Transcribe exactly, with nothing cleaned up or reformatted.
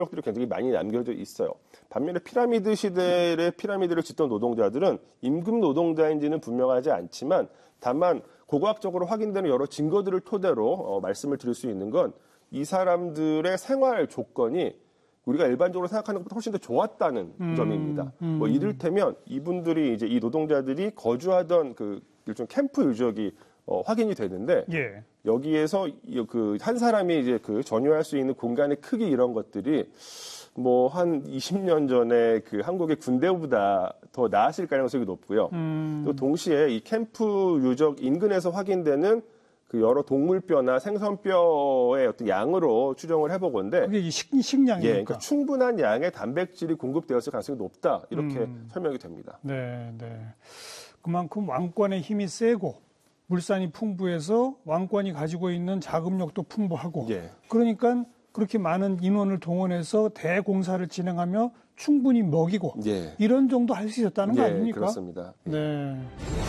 흔적들이 굉장히 많이 남겨져 있어요. 반면에 피라미드 시대의 피라미드를 짓던 노동자들은 임금 노동자인지는 분명하지 않지만 다만 고고학적으로 확인되는 여러 증거들을 토대로 어, 말씀을 드릴 수 있는 건 이 사람들의 생활 조건이 우리가 일반적으로 생각하는 것보다 훨씬 더 좋았다는 음, 점입니다. 음. 뭐 이를테면 이분들이 이제 이 노동자들이 거주하던 그 일종 캠프 유적이 어, 확인이 되는데 예. 여기에서 그 한 사람이 이제 그 전유할 수 있는 공간의 크기 이런 것들이 뭐 한 이십 년 전에 그 한국의 군대보다 더 나았을 가능성이 높고요. 음. 또 동시에 이 캠프 유적 인근에서 확인되는 그 여러 동물뼈나 생선뼈의 어떤 양으로 추정을 해보건데 그게 식, 식량이니까. 예, 그러니까 충분한 양의 단백질이 공급되었을 가능성이 높다 이렇게 음. 설명이 됩니다. 네, 네. 그만큼 왕권의 힘이 세고 물산이 풍부해서 왕권이 가지고 있는 자금력도 풍부하고 예. 그러니까 그렇게 많은 인원을 동원해서 대공사를 진행하며 충분히 먹이고 예. 이런 정도 할 수 있었다는 거 예, 아닙니까? 그렇습니다. 예. 네.